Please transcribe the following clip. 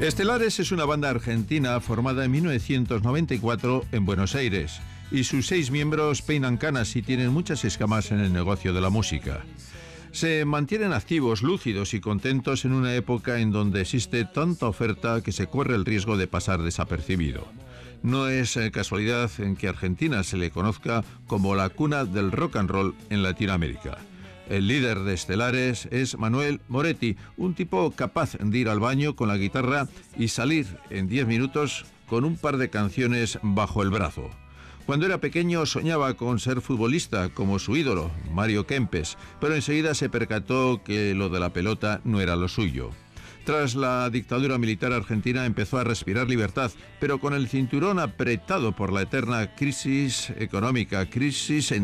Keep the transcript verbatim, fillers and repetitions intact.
Estelares es una banda argentina formada en mil novecientos noventa y cuatro en Buenos Aires, y sus seis miembros peinan canas y tienen muchas escamas en el negocio de la música. Se mantienen activos, lúcidos y contentos en una época en donde existe tanta oferta que se corre el riesgo de pasar desapercibido. No es casualidad en que Argentina se le conozca como la cuna del rock and roll en Latinoamérica. El líder de Estelares es Manuel Moretti, un tipo capaz de ir al baño con la guitarra y salir en diez minutos con un par de canciones bajo el brazo. Cuando era pequeño soñaba con ser futbolista como su ídolo, Mario Kempes, pero enseguida se percató que lo de la pelota no era lo suyo. Tras la dictadura militar argentina empezó a respirar libertad, pero con el cinturón apretado por la eterna crisis económica, crisis en